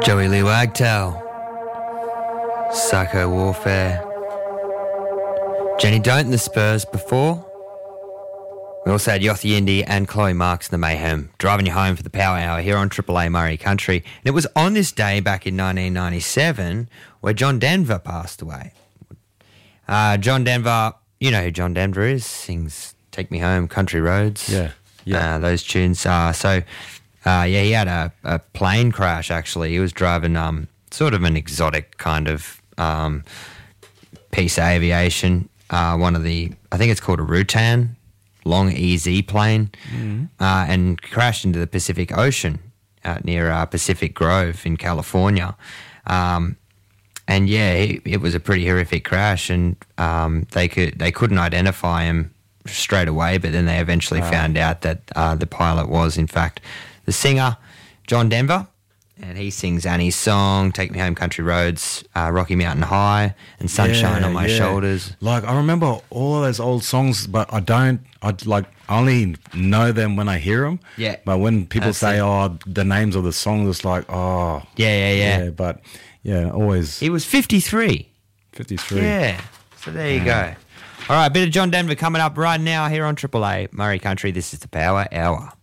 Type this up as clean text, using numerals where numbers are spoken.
Joey Lee Wagtail, Psycho Warfare, Jenny Don't and the Spurs before. We also had Yothu Yindi and Chloe Marks and the Mayhem driving you home for the Power Hour here on Triple A Murray Country. And it was on this day back in 1997 where John Denver passed away. John Denver, you know who John Denver is, sings Take Me Home, Country Roads. Yeah. Those tunes. He had a plane crash, actually. He was driving sort of an exotic kind of piece of aviation. I think it's called a Rutan, long EZ plane, and crashed into the Pacific Ocean out near Pacific Grove in California. It was a pretty horrific crash, and they couldn't identify him straight away, but then they eventually found out that the pilot was, in fact, the singer, John Denver, and he sings Annie's song, Take Me Home, Country Roads, Rocky Mountain High, and Sunshine on My Shoulders. Like, I remember all of those old songs, but I only know them when I hear them. Yeah. But when people say, the names of the songs, it's like, Yeah. But, always. He was 53. 53. Yeah. So there you go. All right, a bit of John Denver coming up right now here on Triple A Murray Country. This is the Power Hour.